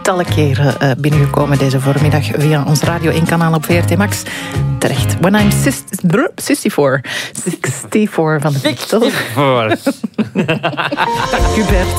tientallen keren binnengekomen deze voormiddag via ons Radio 1-kanaal op VRT Max. Terecht. When I'm 64 van de Beatles. 64. Dag Hubert.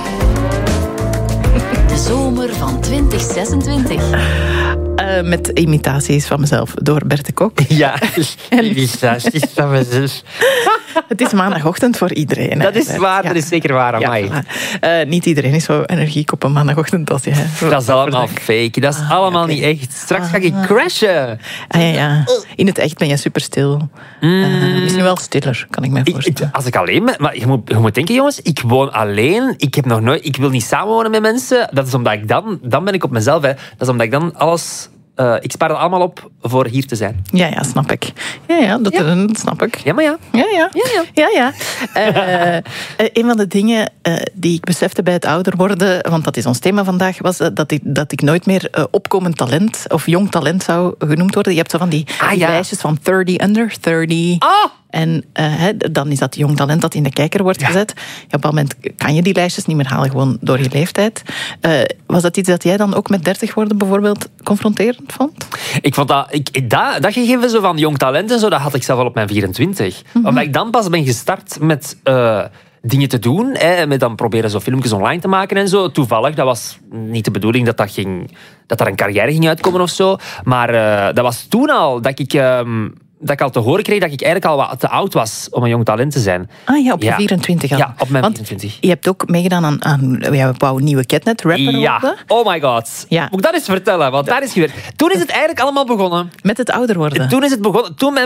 De zomer van 2026. Met imitaties van mezelf door Bert de Kok. Ja, imitaties van mezelf. Het is maandagochtend voor iedereen. Dat is waar, dat is zeker waar. Amai. Ja, niet iedereen is zo energiek op een maandagochtend als jij. Dat is allemaal fake. Dat is allemaal niet echt. Straks ga ik crashen. Ja. In het echt ben je superstil. Misschien wel stiller, kan ik me voorstellen. Als ik alleen ben... Maar je moet denken, jongens, ik woon alleen. Ik wil niet samenwonen met mensen. Dat is omdat ik dan ben ik op mezelf. Hè. Dat is omdat ik dan alles... ik spaar het allemaal op voor hier te zijn. Ja, snap ik. Dat snap ik. Ja, maar ja. Ja. Een van de dingen die ik besefte bij het ouder worden, want dat is ons thema vandaag, was dat ik nooit meer opkomend talent of jong talent zou genoemd worden. Je hebt zo van die lijstjes van 30 under, 30... En dan is dat jong talent dat in de kijker wordt gezet. Ja, op een moment kan je die lijstjes niet meer halen, gewoon door je leeftijd. Was dat iets dat jij dan ook met 30 worden bijvoorbeeld confronterend vond? Ik vond dat gegeven zo van jong talent en zo, dat had ik zelf al op mijn 24. Omdat ik dan pas ben gestart met... dingen te doen, met dan proberen zo filmpjes online te maken en zo. Toevallig, dat was niet de bedoeling dat daar een carrière ging uitkomen of zo. Maar dat was toen al dat ik al te horen kreeg dat ik eigenlijk al wat te oud was om een jong talent te zijn. Op je 24 al. Ja, op mijn 24. Je hebt ook meegedaan aan wou nieuwe Catnet, rapper. Ja, oh my god. Ja. Moet ik dat eens vertellen? Want daar is gebeurd. Toen is het eigenlijk allemaal begonnen. Met het ouder worden. Toen is het begonnen. Toen